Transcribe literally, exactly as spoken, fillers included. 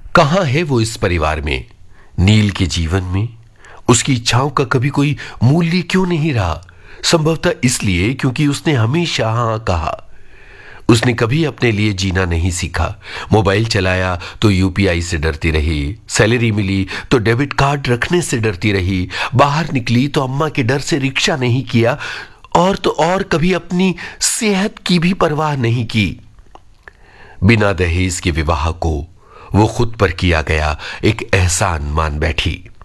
कहां है वो इस परिवार में? नील के जीवन में उसकी इच्छाओं का कभी कोई मूल्य क्यों नहीं रहा? संभवतः इसलिए क्योंकि उसने हमेशा हां कहा। उसने कभी अपने लिए जीना नहीं सीखा। मोबाइल चलाया तो यूपीआई से डरती रही, सैलरी मिली तो डेबिट कार्ड रखने से डरती रही, बाहर निकली तो अम्मा के डर से रिक्शा नहीं किया, और तो और कभी अपनी सेहत की भी परवाह नहीं की। बिना दहेज के विवाह को वो खुद पर किया गया एक एहसान मान बैठी।